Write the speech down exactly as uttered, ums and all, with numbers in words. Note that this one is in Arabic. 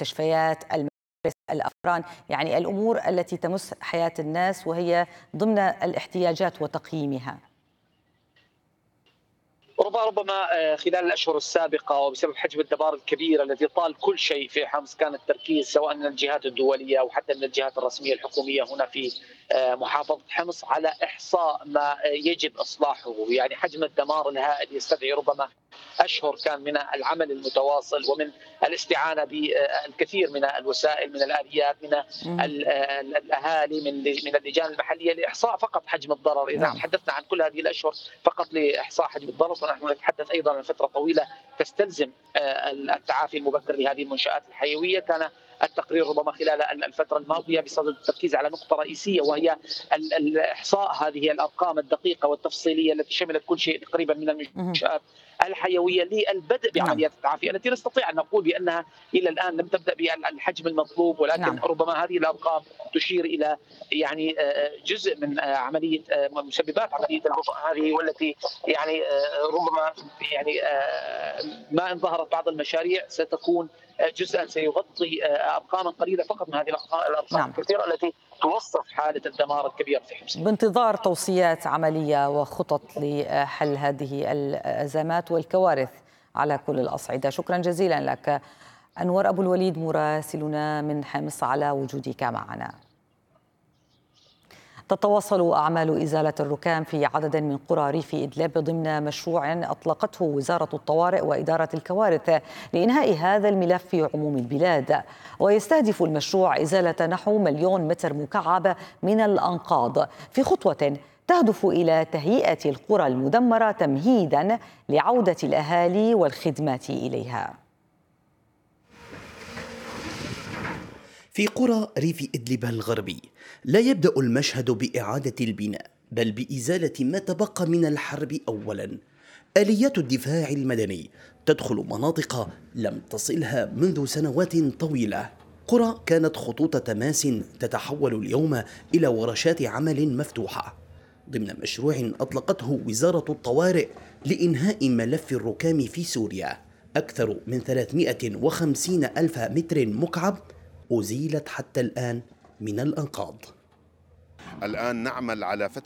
المستشفيات، المدارس، الأفران، يعني الأمور التي تمس حياة الناس وهي ضمن الاحتياجات وتقييمها؟ ربما خلال الأشهر السابقة وبسبب حجم الدمار الكبير الذي طال كل شيء في حمص، كان التركيز سواء من الجهات الدولية أو حتى من الجهات الرسمية الحكومية هنا في محافظة حمص على إحصاء ما يجب إصلاحه. يعني حجم الدمار الهائل يستدعي ربما أشهر كان من العمل المتواصل ومن الاستعانة بالكثير من الوسائل، من الآليات، من الأهالي، من من اللجان المحلية لإحصاء فقط حجم الضرر. إذا نعم. تحدثنا عن كل هذه الأشهر فقط لإحصاء حجم الضرر، ونحن نتحدث أيضا عن فترة طويلة تستلزم التعافي المبكر لهذه المنشآت الحيوية. كان التقرير ربما خلال الفترة الماضية بصدد التركيز على نقطة رئيسية، وهي الإحصاء هذه الأرقام الدقيقة والتفصيلية التي شملت كل شيء تقريبا من المنشآت الحيوية للبدء نعم. بعمليات التعافي التي نستطيع أن نقول بأنها إلى الآن لم تبدأ بالحجم المطلوب، ولكن نعم. ربما هذه الأرقام تشير إلى يعني جزء من عملية مسببات عملية البطء هذه، والتي يعني ربما يعني ما إن ظهرت بعض المشاريع ستكون جزءا سيغطي أرقاما قليلة فقط من هذه الأرقام نعم. الكثيرة التي توصف حالة الدمار الكبير في حمص. بانتظار توصيات عملية وخطط لحل هذه الأزمات والكوارث على كل الأصعدة. شكرا جزيلا لك أنور أبو الوليد مراسلنا من حمص على وجودك معنا. تتواصل أعمال إزالة الركام في عدد من قرى ريف إدلب ضمن مشروع أطلقته وزارة الطوارئ وإدارة الكوارث لإنهاء هذا الملف في عموم البلاد. ويستهدف المشروع إزالة نحو مليون متر مكعب من الأنقاض في خطوة تهدف إلى تهيئة القرى المدمرة تمهيدا لعودة الأهالي والخدمات إليها. في قرى ريف إدلب الغربي لا يبدأ المشهد بإعادة البناء، بل بإزالة ما تبقى من الحرب أولا. آليات الدفاع المدني تدخل مناطق لم تصلها منذ سنوات طويلة. قرى كانت خطوط تماس تتحول اليوم إلى ورشات عمل مفتوحة ضمن مشروع أطلقته وزارة الطوارئ لإنهاء ملف الركام في سوريا. أكثر من ثلاثمائة وخمسين ألف متر مكعب أزيلت حتى الآن من الأنقاض. الآن نعمل على فتح